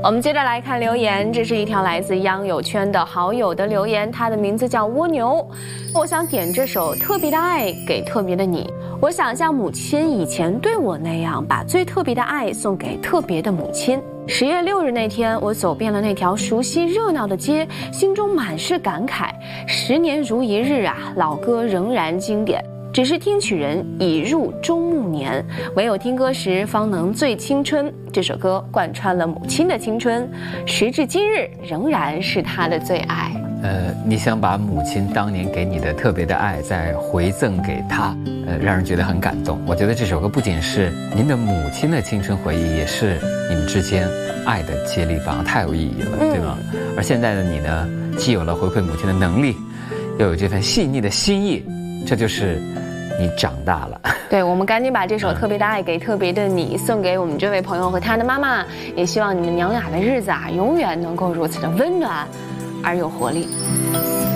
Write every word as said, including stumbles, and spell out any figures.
我们接着来看留言，这是一条来自央友圈的好友的留言，他的名字叫蜗牛。我想点这首《特别的爱给特别的你》，我想像母亲以前对我那样，把最特别的爱送给特别的母亲。十月六日那天，我走遍了那条熟悉热闹的街，心中满是感慨。十年如一日啊，老歌仍然经典。只是听曲人已入中暮年，唯有听歌时方能醉青春。这首歌贯穿了母亲的青春，时至今日仍然是她的最爱。 呃，你想把母亲当年给你的特别的爱再回赠给她，呃，让人觉得很感动。我觉得这首歌不仅是您的母亲的青春回忆，也是你们之间爱的接力棒，太有意义了，嗯、对吗？而现在的你呢，既有了回馈母亲的能力，又有这份细腻的心意，这就是你长大了。 对，我们赶紧把这首《特别的爱给特别的你》送给我们这位朋友和他的妈妈，也希望你们娘俩的日子啊，永远能够如此的温暖而有活力。